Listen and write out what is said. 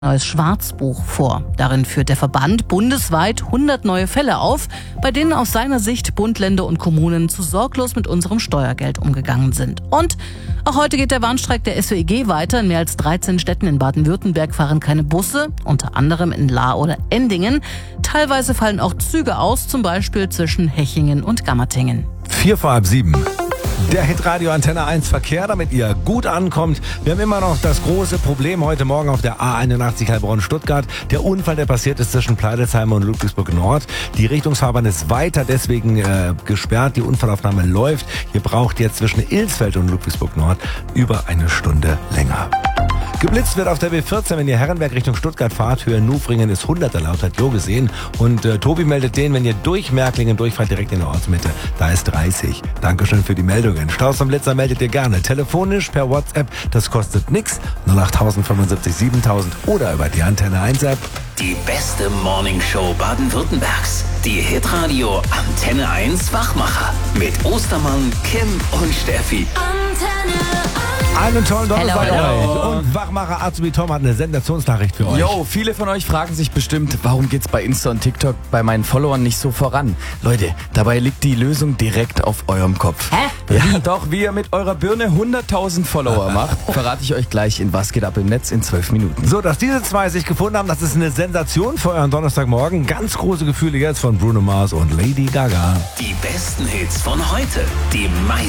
neues Schwarzbuch vor. Darin führt der Verband bundesweit 100 neue Fälle auf, bei denen aus seiner Sicht Bund, Länder und Kommunen zu sorglos mit unserem Steuergeld umgegangen sind. Und auch heute geht der Warnstreik der SOEG weiter. In mehr als 13 Städten in Baden-Württemberg fahren keine Busse, unter anderem in Lahr oder Endingen. Teilweise fallen auch Züge aus, zum Beispiel zwischen Hechingen und Gammertingen. 7:04. Der Hitradio Antenne 1 Verkehr, damit ihr gut ankommt. Wir haben immer noch das große Problem heute Morgen auf der A81 Heilbronn-Stuttgart. Der Unfall, der passiert ist zwischen Pleidelsheim und Ludwigsburg Nord. Die Richtungsfahrbahn ist weiter deswegen gesperrt. Die Unfallaufnahme läuft. Ihr braucht jetzt zwischen Ilsfeld und Ludwigsburg Nord über eine Stunde länger. Geblitzt wird auf der B14, wenn ihr Herrenberg Richtung Stuttgart fahrt. Höhe Nufringen ist 100er laut, hat Jo gesehen. Und Tobi meldet den, wenn ihr durch Märklingen durchfahrt, direkt in der Ortsmitte. Da ist 30. Dankeschön für die Meldungen. Staus am Blitzer meldet ihr gerne. Telefonisch, per WhatsApp, das kostet nix. 08000 75 7000 oder über die Antenne 1 App. Die beste Morningshow Baden-Württembergs. Die Hitradio Antenne 1 Wachmacher. Mit Ostermann, Kim und Steffi. Antenne 1. Einen tollen Donnerstag Hello. euch. Und Wachmacher Azubi Tom hat eine Sensationsnachricht für euch. Yo, viele von euch fragen sich bestimmt, warum geht's bei Insta und TikTok bei meinen Followern nicht so voran? Leute, dabei liegt die Lösung direkt auf eurem Kopf. Hä? Ja, doch, wie ihr mit eurer Birne 100.000 Follower macht, verrate ich euch gleich in Was geht ab im Netz in 12 Minuten. So, dass diese zwei sich gefunden haben, das ist eine Sensation für euren Donnerstagmorgen. Ganz große Gefühle jetzt von Bruno Mars und Lady Gaga. Die besten Hits von heute. Die meisten